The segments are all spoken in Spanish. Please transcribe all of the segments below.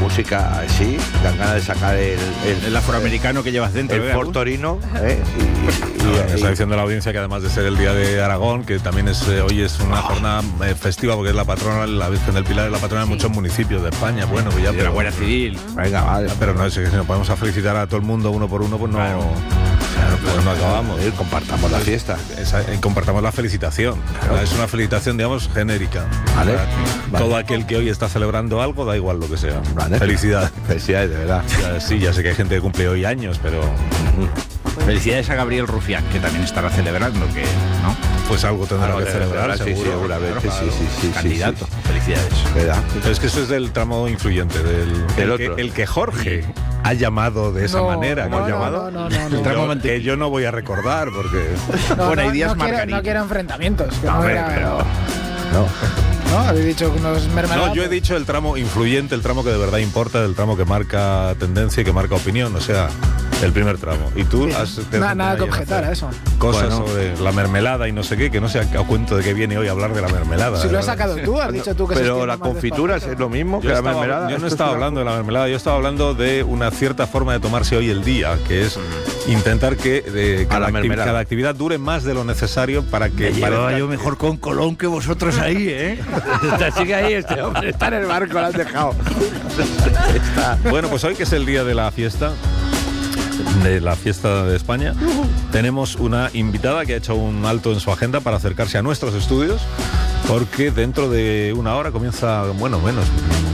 música así, dan ganas de sacar el afroamericano que llevas dentro. El Ford Torino. Está diciendo la audiencia que además de ser el Día de Aragón, que también hoy es una jornada festiva porque es la patrona, la Virgen del Pilar es la patrona de muchos municipios de España. Bueno, pues ya, de la Guardia Civil. Venga, vale. Pero no, si nos podemos felicitar a todo el mundo uno por uno, pues no. Claro. Pues no acabamos. Compartamos la fiesta. Compartamos la felicitación. Claro. Es una felicitación, digamos, genérica. Vale. Todo aquel que hoy está celebrando algo, da igual lo que sea. Vale. Felicidades. Felicidades, de verdad. Sí, ya sé que hay gente que cumple hoy años, pero... Felicidades a Gabriel Rufián, que también estará celebrando, que ¿no? Pues algo tendrá que celebrar, sí, seguramente. Claro, sí. Candidato. Felicidades. ¿Verdad? Es que eso es del tramo influyente, el que Jorge ha llamado de esa manera. No, llamado? No. Que yo no voy a recordar, porque... Bueno, hay días margaritas. No quiero enfrentamientos. Que no era... pero... No, habéis dicho unos mermeladas. No, yo he dicho el tramo influyente, el tramo que de verdad importa, el tramo que marca tendencia y que marca opinión, o sea, el primer tramo. Y tú has... Nada que objetar a eso. Cosas sobre la mermelada y no sé qué, que no sé a cuento de qué viene hoy a hablar de la mermelada. Si lo has sacado tú, has dicho tú que... Pero la confitura es lo mismo que la mermelada. Yo no estaba hablando de la mermelada, yo estaba hablando de una cierta forma de tomarse hoy el día, que es intentar que cada actividad dure más de lo necesario para que... Llevaba yo mejor con Colón que vosotros ahí, ¿eh? Sigue ahí este hombre, está en el barco, lo has dejado. Bueno, pues hoy que es el día de la fiesta de España, tenemos una invitada que ha hecho un alto en su agenda para acercarse a nuestros estudios, porque dentro de una hora comienza, bueno, menos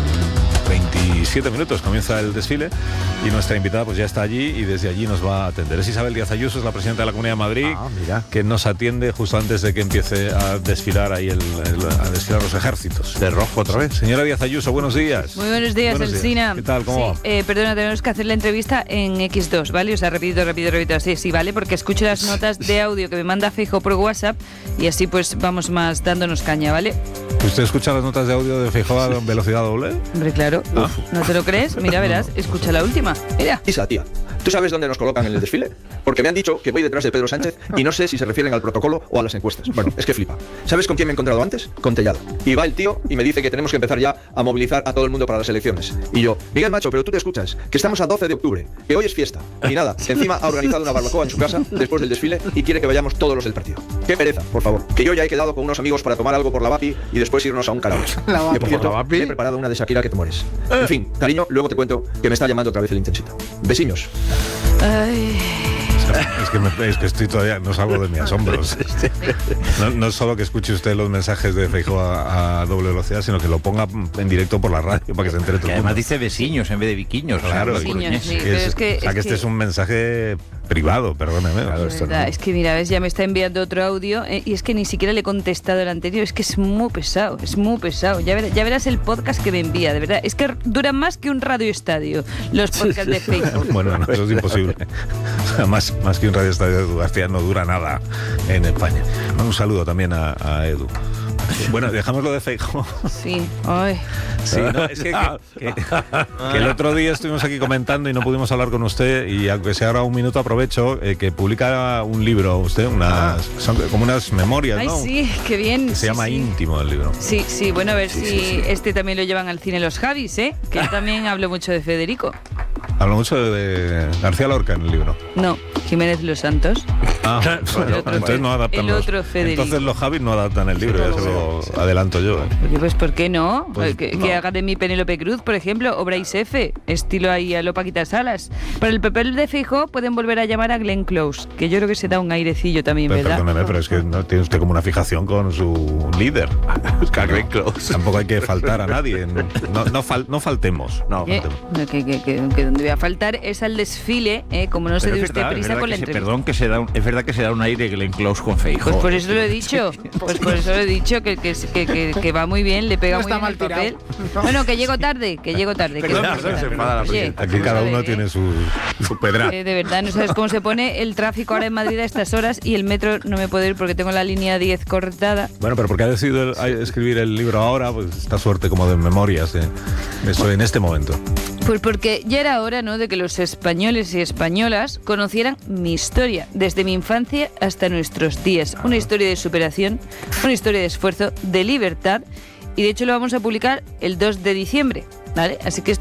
27 minutos comienza el desfile y nuestra invitada pues ya está allí y desde allí nos va a atender. Es Isabel Díaz Ayuso, es la presidenta de la Comunidad de Madrid, que nos atiende justo antes de que empiece a desfilar ahí a desfilar los ejércitos. De rojo otra vez. Señora Díaz Ayuso, buenos días. Muy buenos días, Alsina. ¿Qué tal? ¿Cómo va? Perdona, tenemos que hacer la entrevista en X2, ¿vale? O sea, repito. Sí, ¿vale? Porque escucho las notas de audio que me manda Feijóo por WhatsApp y así pues vamos más dándonos caña, ¿vale? ¿Usted escucha las notas de audio de Feijóo a velocidad doble? Hombre, claro. ¿No te lo crees? Mira, verás, escucha la última. Mira. Isa, tía, ¿tú sabes dónde nos colocan en el desfile? Porque me han dicho que voy detrás de Pedro Sánchez y no sé si se refieren al protocolo o a las encuestas. Bueno, es que flipa. ¿Sabes con quién me he encontrado antes? Con Tellado. Y va el tío y me dice que tenemos que empezar ya a movilizar a todo el mundo para las elecciones. Y yo, Miguel Macho, pero tú te escuchas, que estamos a 12 de octubre, que hoy es fiesta. Y nada, encima ha organizado una barbacoa en su casa después del desfile y quiere que vayamos todos los del partido. Qué pereza, por favor. Que yo ya he quedado con unos amigos para tomar algo por la Vapi y después irnos a un karaoke. Que por cierto, he preparado una de Shakira que te mueres. En fin, cariño, luego te cuento que me está llamando otra vez el Intensito. Besiños. Ay. Es que estoy todavía, no salgo de mis asombros. No es solo que escuche usted los mensajes de Feijóo a doble velocidad, sino que lo ponga en directo por la radio para que se entere todo el mundo. Además dice veciños en vez de viquiños. Claro, veciños, sí, este es un mensaje privado, perdóneme. Claro, Es que mira, ves, ya me está enviando otro audio y es que ni siquiera le he contestado el anterior, es que es muy pesado. Ya verás el podcast que me envía, de verdad. Es que duran más que un radioestadio los podcasts de Feijóo. Bueno, no, eso es imposible. O sea, más que un radioestadio de García no dura nada en España. Un saludo también a Edu. Bueno, dejamos lo de Feijóo. Sí, ay. Sí, no, es que el otro día estuvimos aquí comentando y no pudimos hablar con usted y aunque sea ahora un minuto aprovecho que publica un libro usted, son como unas memorias, ay, ¿no? Sí, qué bien. Se llama Íntimo el libro. Sí, bueno, a ver si este también lo llevan al cine los Javis, ¿eh? Que también hablo mucho de Federico. Hablo mucho de García Lorca en el libro. No, Jiménez Los Santos. Bueno, entonces no adaptan entonces los Javis no adaptan el libro, ya se lo adelanto yo. Pues ¿por qué no? Pues, que haga de mí Penélope Cruz, por ejemplo, o Bryce F, estilo ahí a lo Paquita Salas. Para el papel de Feijóo pueden volver a llamar a Glenn Close, que yo creo que se da un airecillo también, ¿verdad? Perdóneme, pero es que no tiene usted como una fijación con su líder. Glenn Close. Tampoco hay que faltar a nadie. No faltemos. Que donde voy a faltar es al desfile, como no se dé usted prisa con la entrevista. Es verdad que se da un aire Glenn Close con Feijóo. Pues por eso lo he dicho. Que va muy bien, le pega muy bien el papel. Bueno, que llego tarde. Aquí cada uno tiene su pedra. De verdad, no sabes cómo se pone el tráfico ahora en Madrid a estas horas y el metro no me puedo ir porque tengo la línea 10 cortada. Bueno, pero porque ha decidido escribir el libro ahora, pues esta suerte como de memorias eso en este momento. Pues porque ya era hora, ¿no?, de que los españoles y españolas conocieran mi historia, desde mi infancia hasta nuestros días. Una historia de superación, una historia de esfuerzo, de libertad, y de hecho lo vamos a publicar el 2 de diciembre, ¿vale? Así que